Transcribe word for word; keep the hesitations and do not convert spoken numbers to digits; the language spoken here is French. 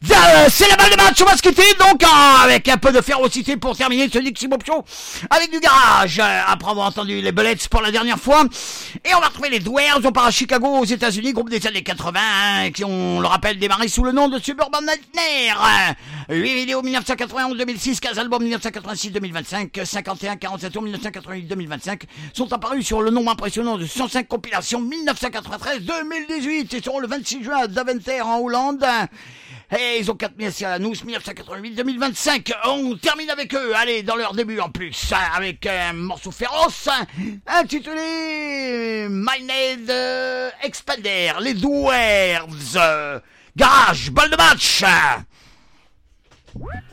Euh, c'est la balle de match, on va se quitter donc euh, avec un peu de férocité pour terminer ce Dixie Pop Show avec du garage, euh, après avoir entendu les Bullets pour la dernière fois. Et on va retrouver les Dwellers, on part à Chicago aux États-Unis, groupe des années quatre-vingts, hein, qui on le rappelle démarré sous le nom de Suburban Nightmare. huit vidéos mille neuf cent quatre-vingt-onze deux mille six, quinze albums mille neuf cent quatre-vingt-six deux mille vingt-cinq, cinquante et un quarante-sept tours mille neuf cent quatre-vingt-huit deux mille vingt-cinq sont apparus sur le nombre impressionnant de cent cinq compilations mille neuf cent quatre-vingt-treize deux mille dix-huit. Ils seront le vingt-six juin à Deventer en Hollande. Et ils ont quatre mille à nous, mille neuf cent quatre-vingt-huit deux mille vingt-cinq. On termine avec eux, allez, dans leur début en plus, avec un morceau féroce intitulé My Name euh, Expander, les Dwarves. Garage, balle de match.